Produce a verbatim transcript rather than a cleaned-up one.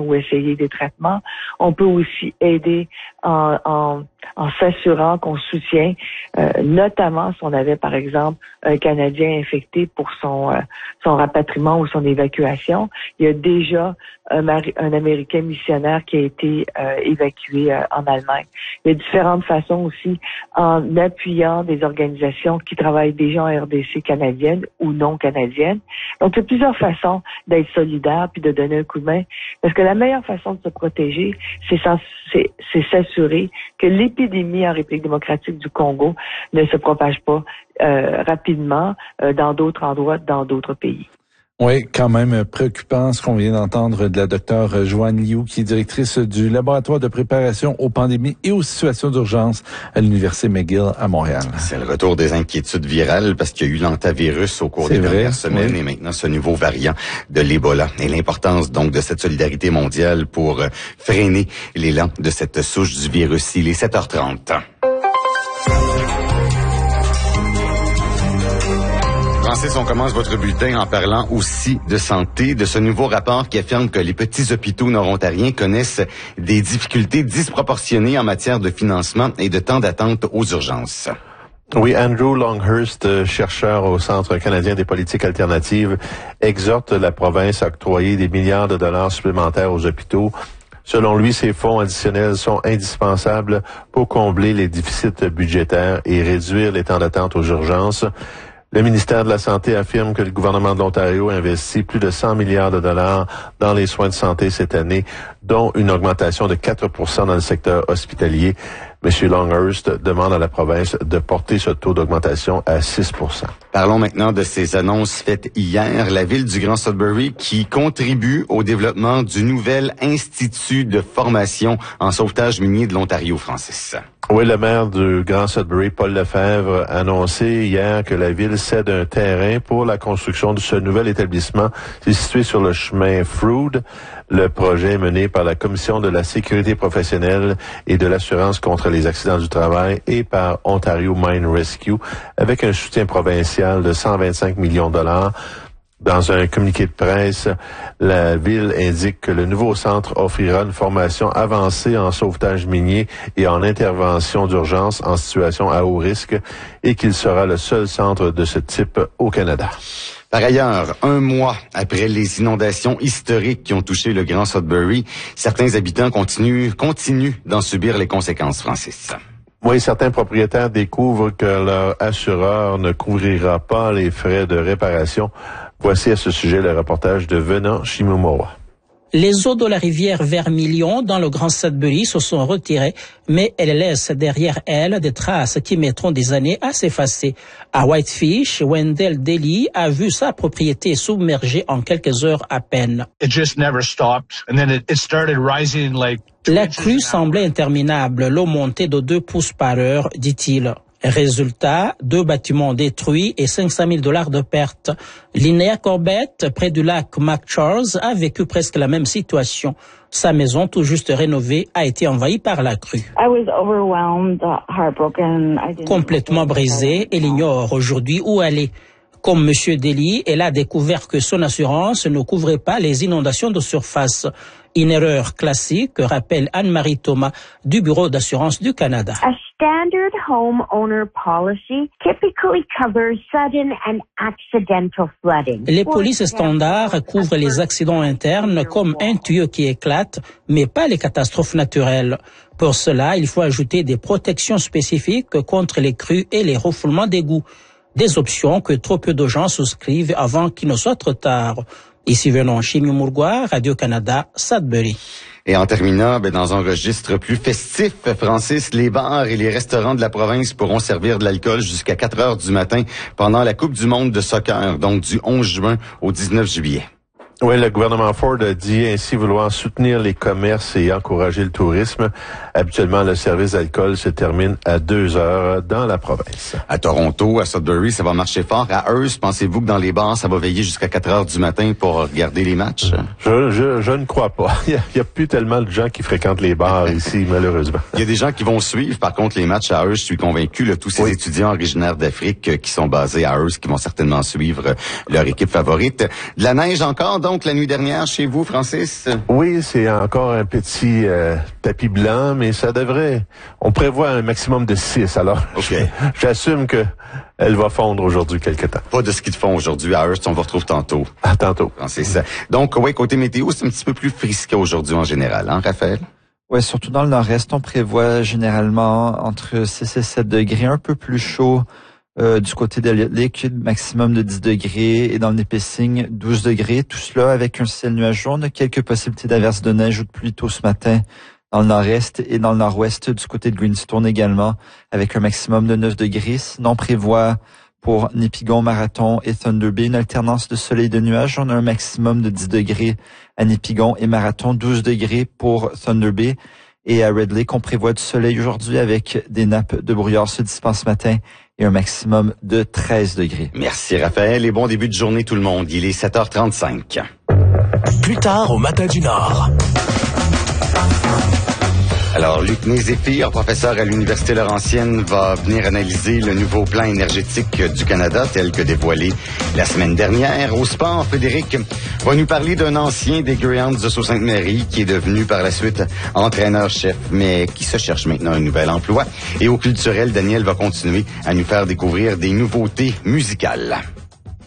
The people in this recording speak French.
ou essayer des traitements. On peut aussi aider en, en, en s'assurant qu'on soutient, euh, notamment si on avait, par exemple, un Canadien infecté pour son, euh, son rapatriement ou son évacuation. Il y a déjà un, un Américain missionnaire qui a été euh, évacué euh, en Allemagne. Il y a différentes façons aussi en appuyant des organisations qui travaillent déjà en R D C canadienne ou non canadienne. Donc, il y a plusieurs façons d'être solidaire puis de donner un coup de main. Parce que la meilleure façon de se protéger, c'est, c'est, c'est s'assurer que l'épidémie en République démocratique du Congo ne se propage pas euh, rapidement euh, dans d'autres endroits, dans d'autres pays. Oui, quand même préoccupant ce qu'on vient d'entendre de la docteure Joanne Liu, qui est directrice du laboratoire de préparation aux pandémies et aux situations d'urgence à l'Université McGill à Montréal. C'est le retour des inquiétudes virales parce qu'il y a eu l'antavirus au cours C'est des vrai, dernières semaines oui. et maintenant ce nouveau variant de l'Ebola. Et l'importance donc de cette solidarité mondiale pour freiner l'élan de cette souche du virus. Il est sept heures trente. Francis, on commence votre bulletin en parlant aussi de santé, de ce nouveau rapport qui affirme que les petits hôpitaux nord-ontariens connaissent des difficultés disproportionnées en matière de financement et de temps d'attente aux urgences. Oui, Andrew Longhurst, chercheur au Centre canadien des politiques alternatives, exhorte la province à octroyer des milliards de dollars supplémentaires aux hôpitaux. Selon lui, ces fonds additionnels sont indispensables pour combler les déficits budgétaires et réduire les temps d'attente aux urgences. Le ministère de la Santé affirme que le gouvernement de l'Ontario investit plus de cent milliards de dollars dans les soins de santé cette année, dont une augmentation de quatre pour cent dans le secteur hospitalier. M. Longhurst demande à la province de porter ce taux d'augmentation à six pour cent. Parlons maintenant de ces annonces faites hier. La ville du Grand Sudbury qui contribue au développement du nouvel institut de formation en sauvetage minier de l'Ontario, Francis. Oui, le maire du Grand Sudbury, Paul Lefebvre, a annoncé hier que la ville cède un terrain pour la construction de ce nouvel établissement. C'est situé sur le chemin Froude. Le projet est mené par la Commission de la sécurité professionnelle et de l'assurance contre les accidents du travail et par Ontario Mine Rescue, avec un soutien provincial de cent vingt-cinq millions de dollars. Dans un communiqué de presse, la ville indique que le nouveau centre offrira une formation avancée en sauvetage minier et en intervention d'urgence en situation à haut risque et qu'il sera le seul centre de ce type au Canada. Par ailleurs, un mois après les inondations historiques qui ont touché le Grand Sudbury, certains habitants continuent, continuent d'en subir les conséquences, Francis. Oui, certains propriétaires découvrent que leur assureur ne couvrira pas les frais de réparation. Voici à ce sujet le reportage de Venant Shimomura. Les eaux de la rivière Vermilion dans le Grand Sudbury se sont retirées, mais elles laissent derrière elles des traces qui mettront des années à s'effacer. À Whitefish, Wendell Daly a vu sa propriété submergée en quelques heures à peine. It just never stopped, and then it, it started rising like. La crue semblait interminable, l'eau montait de deux pouces par heure, dit-il. Résultat, deux bâtiments détruits et cinq cent mille dollars de pertes. Linnea Corbett, près du lac McCharles, a vécu presque la même situation. Sa maison, tout juste rénovée, a été envahie par la crue. Complètement brisée, elle ignore aujourd'hui où aller. Comme M. Daly, elle a découvert que son assurance ne couvrait pas les inondations de surface. Une erreur classique, rappelle Anne-Marie Thomas du Bureau d'assurance du Canada. A standard homeowner policy typically covers sudden and accidental flooding. Les polices standards couvrent les accidents internes comme un tuyau qui éclate, mais pas les catastrophes naturelles. Pour cela, il faut ajouter des protections spécifiques contre les crues et les refoulements d'égouts. Des options que trop peu de gens souscrivent avant qu'il ne soit trop tard. Ici venons Chimio Mourgois, Radio-Canada, Sudbury. Et en terminant, ben, dans un registre plus festif, Francis, les bars et les restaurants de la province pourront servir de l'alcool jusqu'à quatre heures du matin pendant la Coupe du monde de soccer, donc du onze juin au dix-neuf juillet. Oui, le gouvernement Ford a dit ainsi vouloir soutenir les commerces et encourager le tourisme. Habituellement, le service d'alcool se termine à deux heures dans la province. À Toronto, à Sudbury, ça va marcher fort. À Hearst, pensez-vous que dans les bars, ça va veiller jusqu'à quatre heures du matin pour regarder les matchs? Je, je, je ne crois pas. Il n'y a, a plus tellement de gens qui fréquentent les bars ici, malheureusement. Il y a des gens qui vont suivre, par contre, les matchs à Hearst, je suis convaincu. Là, tous ces oui. étudiants originaires d'Afrique qui sont basés à Hearst, qui vont certainement suivre leur équipe favorite. De la neige encore, donc? donc la nuit dernière chez vous, Francis? Oui, c'est encore un petit euh, tapis blanc, mais ça devrait... On prévoit un maximum de six, alors okay. J'assume que elle va fondre aujourd'hui quelque temps. Pas de ski de fond aujourd'hui à Hearst, on vous retrouve tantôt. À tantôt. Francis. Donc, oui, côté météo, c'est un petit peu plus frisqué aujourd'hui en général, hein, Raphaël? Ouais, surtout dans le nord-est, on prévoit généralement entre six et sept degrés, un peu plus chaud euh, du côté de l'Atlantique, maximum de dix degrés, et dans le Nipissing, douze degrés. Tout cela avec un ciel nuageux. On a quelques possibilités d'averses de neige ou de pluie tôt ce matin dans le nord-est et dans le nord-ouest du côté de Greenstone également, avec un maximum de neuf degrés. Sinon, on prévoit pour Nipigon, Marathon et Thunder Bay une alternance de soleil et de nuages. On a un maximum de dix degrés à Nipigon et Marathon, douze degrés pour Thunder Bay. Et à Red Lake, on prévoit du soleil aujourd'hui avec des nappes de brouillard se dissipant ce matin et un maximum de treize degrés. Merci Raphaël et bon début de journée tout le monde. Il est sept heures trente-cinq. Plus tard au Matin du Nord. Alors, Luc Nézéphir, professeur à l'Université Laurentienne, va venir analyser le nouveau plan énergétique du Canada tel que dévoilé la semaine dernière. Au sport, Frédéric va nous parler d'un ancien des Greyhounds de Sault-Sainte-Marie qui est devenu par la suite entraîneur-chef, mais qui se cherche maintenant un nouvel emploi. Et au culturel, Daniel va continuer à nous faire découvrir des nouveautés musicales.